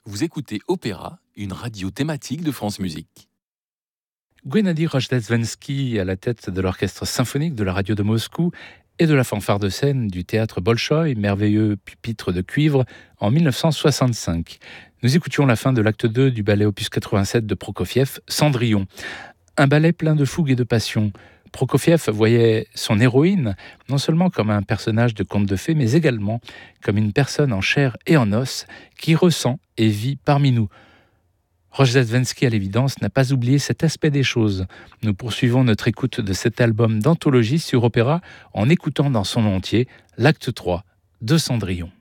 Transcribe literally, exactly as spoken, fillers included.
Vous écoutez Opéra, une radio thématique de France Musique. Guennadi Rozhdestvensky à la tête de l'orchestre symphonique de la radio de Moscou et de la fanfare de scène du théâtre Bolchoï, merveilleux pupitre de cuivre, en mille neuf cent soixante-cinq. Nous écoutions la fin de l'acte deux du ballet opus quatre-vingt-sept de Prokofiev, Cendrillon. Un ballet plein de fougue et de passion. Prokofiev voyait son héroïne non seulement comme un personnage de conte de fées, mais également comme une personne en chair et en os qui ressent et vit parmi nous. Rozhdestvensky, à l'évidence, n'a pas oublié cet aspect des choses. Nous poursuivons notre écoute de cet album d'anthologie sur Opéra en écoutant dans son entier l'acte trois de Cendrillon.